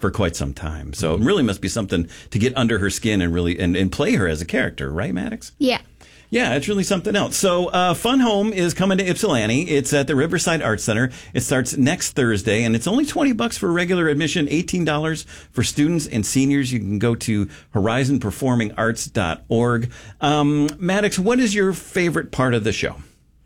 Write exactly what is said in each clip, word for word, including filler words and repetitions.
for quite some time. So it really must be something to get under her skin and really and, and play her as a character, right, Maddox? Yeah. Yeah, it's really something else. So, uh, Fun Home is coming to Ypsilanti. It's at the Riverside Arts Center. It starts next Thursday, and it's only twenty bucks for regular admission, eighteen dollars for students and seniors. You can go to horizon performing arts dot org. Um, Maddox, what is your favorite part of the show?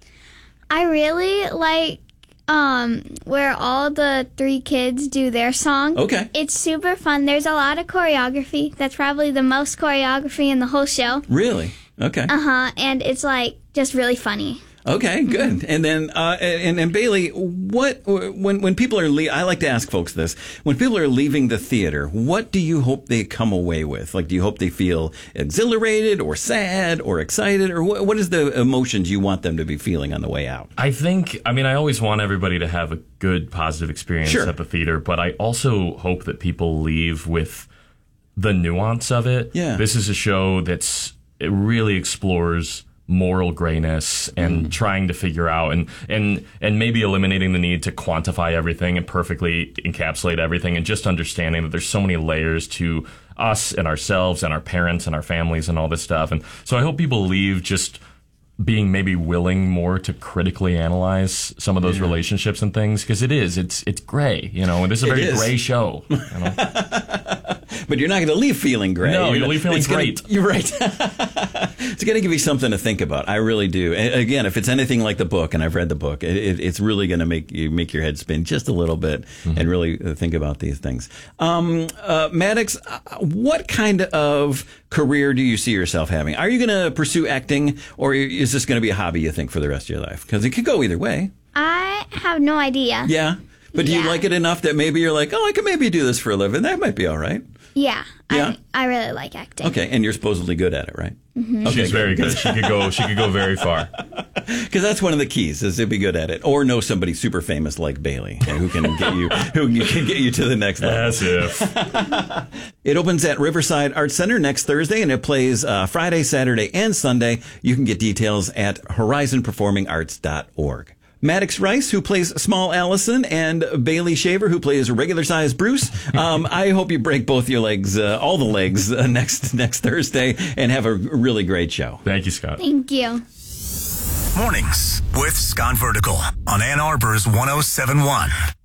I really like um, where all the three kids do their song. Okay. It's super fun. There's a lot of choreography. That's probably the most choreography in the whole show. Really? Okay. Uh-huh. And it's, like, just really funny. Okay, good. Mm-hmm. And then, uh, and, and Bailey, what, when, when people are, le- I like to ask folks this, when people are leaving the theater, what do you hope they come away with? Like, do you hope they feel exhilarated or sad or excited, or what, what is the emotions you want them to be feeling on the way out? I think, I mean, I always want everybody to have a good, positive experience Sure. at the theater, but I also hope that people leave with the nuance of it. Yeah. This is a show that's, it really explores moral grayness and mm. trying to figure out and, and, and maybe eliminating the need to quantify everything and perfectly encapsulate everything, and just understanding that there's so many layers to us and ourselves and our parents and our families and all this stuff. And so I hope people leave just being maybe willing more to critically analyze some of those yeah. relationships and things, because it is, it's, it's gray, you know, and this is a very gray show. You know? But you're not going to leave feeling great. No, you're leave feeling it's great. Gonna, you're right. It's going to give you something to think about. I really do. And again, if it's anything like the book, and I've read the book, it, it, it's really going to make you make your head spin just a little bit mm-hmm. and really think about these things. Um, uh, Maddox, what kind of career do you see yourself having? Are you going to pursue acting, or is this going to be a hobby, you think, for the rest of your life? Because it could go either way. I have no idea. Yeah. But do yeah. you like it enough that maybe you're like, oh, I could maybe do this for a living? That might be all right. Yeah. Yeah? I, I really like acting. Okay, and you're supposedly good at it, right? Mm-hmm. Okay, she's very good. She could go. She could go very far. Because that's one of the keys, is to be good at it, or know somebody super famous like Bailey, who can get you, who can get you to the next level. As if. It opens at Riverside Arts Center next Thursday, and it plays uh, Friday, Saturday, and Sunday. You can get details at horizon performing arts dot org. Maddox Rice, who plays Small Allison, and Bailey Shaver, who plays regular-sized Bruce. Um, I hope you break both your legs, uh, all the legs, uh, next next Thursday, and have a really great show. Thank you, Scott. Thank you. Mornings with Scott Vertical on Ann Arbor's one oh seven point one.